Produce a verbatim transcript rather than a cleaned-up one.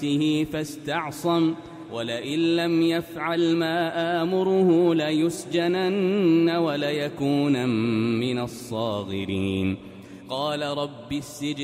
نفسه فاستعصم ولئن لم يفعل ما آمره ليسجنن وليكونن من الصاغرين. قال رب السجن